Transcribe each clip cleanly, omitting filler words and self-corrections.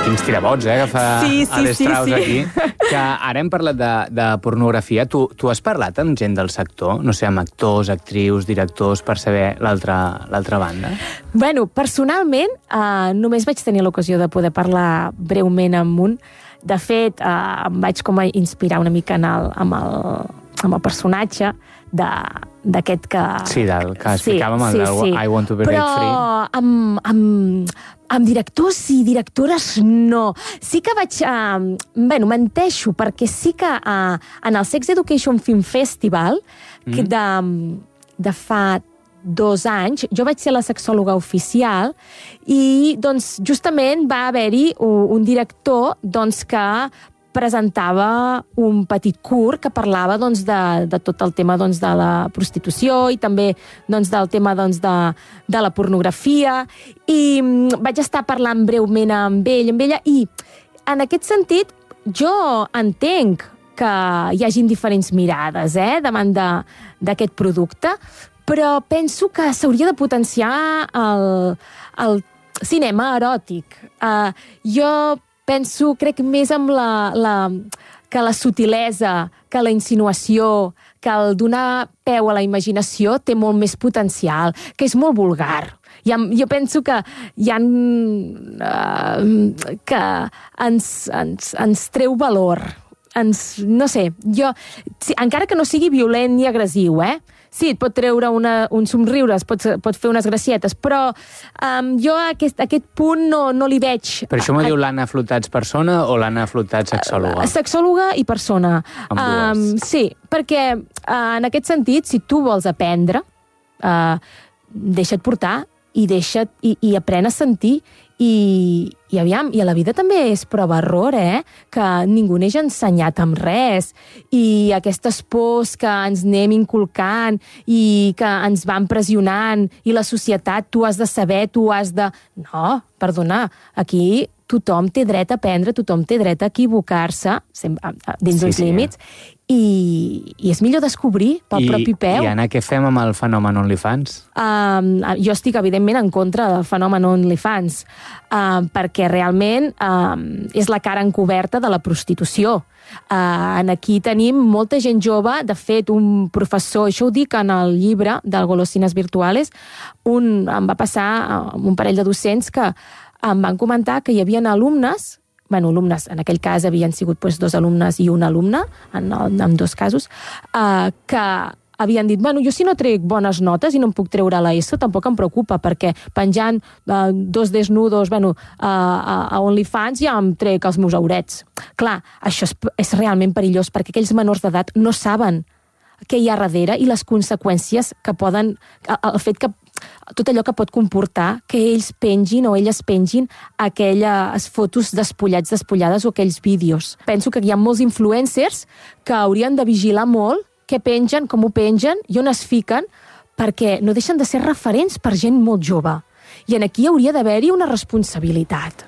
Quins tirabots, que fa Alex Strauss aquí. Que ara hem parlat de pornografia. Tu has parlat amb gent del sector? No sé, amb actors, actrius, directors, per saber l'altra banda? Bueno, personalment, només vaig tenir l'ocasió de poder parlar breument amb un. De fet, em vaig com a inspirar una mica amb el personatge d'aquest que... Sí, del que explicàvem, el I Want to Be Break Free. Però amb directors i directores no. Sí que vaig... menteixo, perquè sí que en el Sex Education Film Festival, que de fa 2 anys, jo vaig ser la sexòloga oficial i, doncs, justament va haver-hi un director, doncs, que presentava un petit curt que parlava doncs, de tot el tema doncs, de la prostitució i també doncs, del tema doncs, de la pornografia, i vaig estar parlant breument amb ella, i en aquest sentit jo entenc que hi hagin diferents mirades davant d'aquest producte, però penso que s'hauria de potenciar el cinema eròtic. Jo crec més amb que la sutilesa, que la insinuació, que el donar peu a la imaginació té molt més potencial, que és molt vulgar. Jo penso que hi ha que ens treu valor. No sé, encara que no sigui violent ni agressiu, sí, et pot treure un somriure, pot fer unes gracietes, però jo aquest punt no li veig. Per això m'ho diu l'Anna Flotats persona o l'Anna Flotats sexòloga? Sexòloga i persona. Sí, perquè en aquest sentit, si tu vols aprendre, deixa't portar i aprèn a sentir i aviam, i a la vida també és prova-error, que ningú neix ensenyat amb res, i aquestes pors que ens anem inculcant i que ens van pressionant, i la societat, tu has de saber, tu has de... No, perdona, aquí tothom té dret a aprendre, tothom té dret a equivocar-se, dins uns límits, i és millor descobrir pel propi peu. I Anna, què fem amb el fenomen OnlyFans? Jo estic, evidentment, en contra del fenomen OnlyFans, perquè realment és la cara encoberta de la prostitució. Aquí tenim molta gent jove, de fet, un professor, això ho dic en el llibre del Golosines Virtuales, em va passar amb un parell de docents que em van comentar que hi havia alumnes, en aquell cas havien sigut 2 alumnes i un alumne, en 2 casos, que havien dit, jo si no trec bones notes i no em puc treure a l'ESO, tampoc em preocupa, perquè penjant 2 desnudos a OnlyFans ja em trec els meus aurets. Clar, això és realment perillós, perquè aquells menors d'edat no saben què hi ha darrere i les conseqüències que poden... El fet que tot allò que pot comportar que ells pengin o elles pengin aquelles fotos despullades o aquells vídeos. Penso que hi ha molts influencers que haurien de vigilar molt què pengen, com ho pengen i on es fiquen, perquè no deixen de ser referents per gent molt jove. I aquí hauria d'haver-hi una responsabilitat.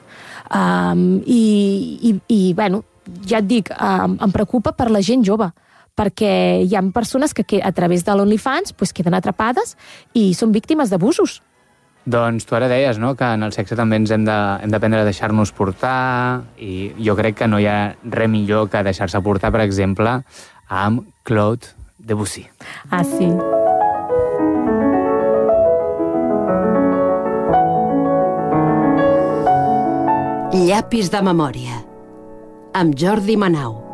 Ja et dic, em preocupa per la gent jove, perquè hi ha persones que a través de l'OnlyFans queden atrapades i són víctimes d'abusos. Doncs tu ara deies, no?, que en el sexe també ens hem d'aprendre a deixar-nos portar, i jo crec que no hi ha res millor que deixar-se portar, per exemple, amb Claude Debussy. Sí. Llapis de memòria, amb Jordi Manau.